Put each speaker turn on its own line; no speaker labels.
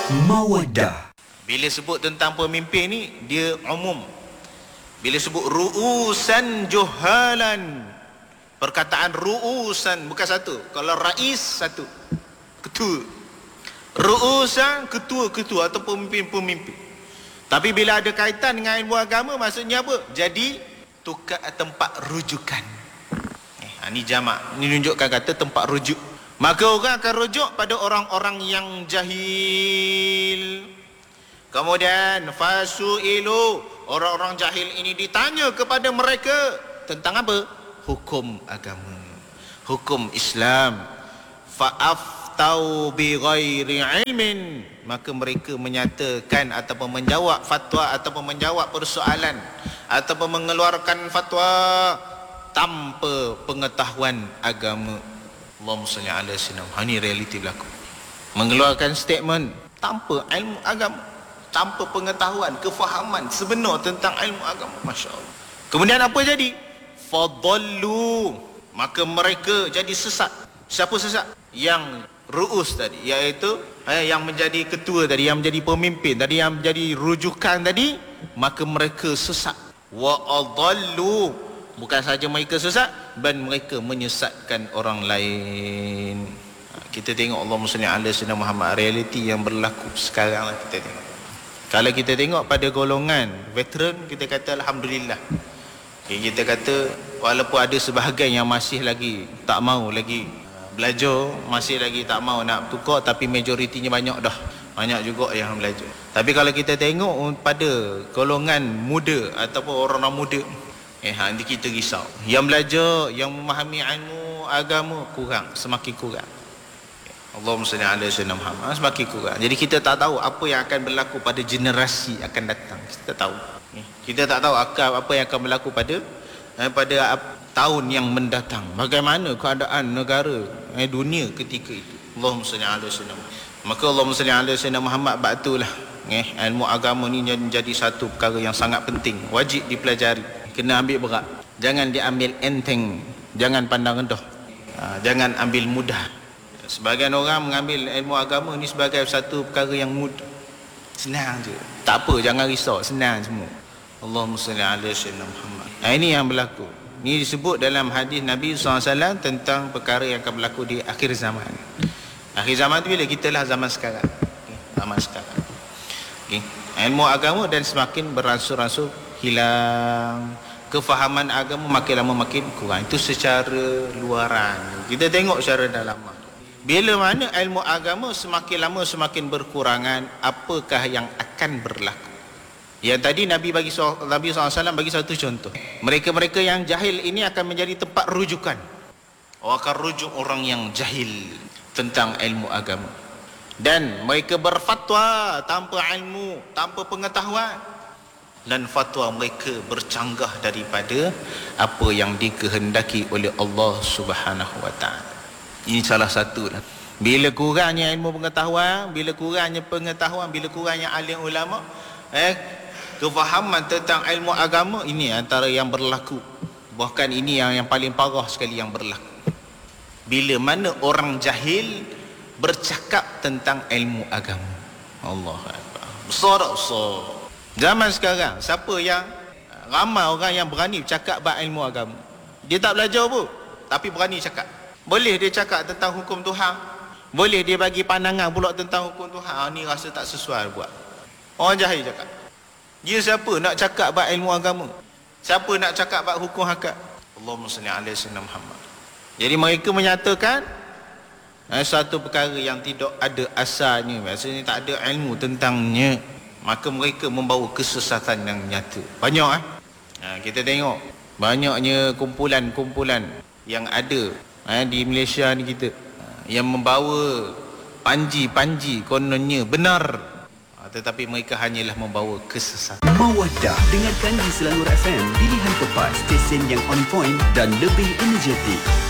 Mawaddah.
Bila sebut tentang pemimpin ni, dia umum. Bila sebut ru'usan juhalan, perkataan ru'usan bukan satu. Kalau rais satu, ketua. Ru'usan ketua-ketua atau pemimpin-pemimpin. Tapi bila ada kaitan dengan ilmu agama, maksudnya apa? Jadi tukar tempat rujukan. Ini jamak. Ini menunjukkan kata tempat rujuk. Maka orang akan rujuk pada orang-orang yang jahil. Kemudian fasu'ilu, orang-orang jahil ini ditanya kepada mereka tentang apa? Hukum agama, hukum Islam. Fa'aftau bi ghairi ilmin, maka mereka menyatakan ataupun menjawab fatwa ataupun menjawab persoalan ataupun mengeluarkan fatwa tanpa pengetahuan agama. Allahumma salli ala sayyidina Muhammad. Ini realiti berlaku. Mengeluarkan statement tanpa ilmu agama, tanpa pengetahuan, kefahaman sebenar tentang ilmu agama. Masya Allah. Kemudian apa jadi? Fadallu, maka mereka jadi sesat. Siapa sesat? Yang ru'us tadi, iaitu yang menjadi ketua tadi, yang menjadi pemimpin tadi, yang menjadi rujukan tadi, maka mereka sesat. Wa adallu, bukan saja mereka sesat, dan mereka menyesatkan orang lain. Kita tengok Allahumma salli ala sayyidina Muhammad, realiti yang berlaku sekarang lah kita tengok. Kalau kita tengok pada golongan veteran, kita kata alhamdulillah. Kita kata walaupun ada sebahagian yang masih lagi tak mau lagi belajar, masih lagi tak mau nak tukar, tapi majoritinya banyak dah. Banyak juga yang belajar. Tapi kalau kita tengok pada golongan muda ataupun orang-orang muda, nanti kita risau. Yang belajar, yang memahami ilmu agama kurang, semakin kurang. Allahumma salli ala sayyidina Muhammad, semakin kurang. Jadi kita tak tahu apa yang akan berlaku pada generasi akan datang. Kita tahu. Kita tak tahu apa yang akan berlaku pada tahun yang mendatang. Bagaimana keadaan negara, dunia ketika itu. Allahumma salli ala sayyidina Muhammad. Maka Allahumma salli ala sayyidina Muhammad, ba'tulah. Ilmu agama ni menjadi satu perkara yang sangat penting, wajib dipelajari. Kena ambil berat, jangan diambil enteng, jangan pandang rendah, jangan ambil mudah. Sebagian orang mengambil ilmu agama ni sebagai satu perkara yang mudah, senang je, tak apa, jangan risau, senang semua. Allahumma salli ala sayyidina Muhammad. Ini yang berlaku. Ini disebut dalam hadis Nabi SAW tentang perkara yang akan berlaku di akhir zaman. Akhir zaman tu bila? Kita lah zaman sekarang. Zaman sekarang. Ilmu agama dan semakin beransur-ansur hilang. Kefahaman agama makin lama makin kurang. Itu secara luaran. Kita tengok secara dalaman. Bila mana ilmu agama semakin lama semakin berkurangan, apakah yang akan berlaku? Yang tadi Nabi SAW bagi satu contoh. Mereka-mereka yang jahil ini akan menjadi tempat rujukan. Akan rujuk orang yang jahil tentang ilmu agama. Dan mereka berfatwa tanpa ilmu, tanpa pengetahuan. Dan fatwa mereka bercanggah daripada apa yang dikehendaki oleh Allah Subhanahu wa ta'ala. Ini salah satu lah. Bila kurangnya ilmu pengetahuan, bila kurangnya pengetahuan, bila kurangnya alim ulama, kefahaman tentang ilmu agama, ini antara yang berlaku. Bahkan ini yang paling parah sekali yang berlaku. Bila mana orang jahil bercakap tentang ilmu agama. Allah Akbar. Besar tak besar? Zaman sekarang, siapa yang ramai orang yang berani bercakap bab ilmu agama? Dia tak belajar pun, tapi berani cakap. Boleh dia cakap tentang hukum Tuhan, boleh dia bagi pandangan pula tentang hukum Tuhan. Ni rasa tak sesuai buat. Orang jahil cakap. Dia siapa nak cakap bab ilmu agama? Siapa nak cakap bab hukum akad? Allahumma salli ala sayyidina Muhammad. Jadi mereka menyatakan satu perkara yang tidak ada asalnya, maksudnya tak ada ilmu tentangnya, maka mereka membawa kesesatan yang nyata. Banyak kita tengok banyaknya kumpulan-kumpulan yang ada di Malaysia ni kita, yang membawa panji-panji kononnya benar, tetapi mereka hanyalah membawa kesesatan.
Mawaddah, dengarkan di Selangor FM, pilihan tepat, stesen yang on point dan lebih energetik.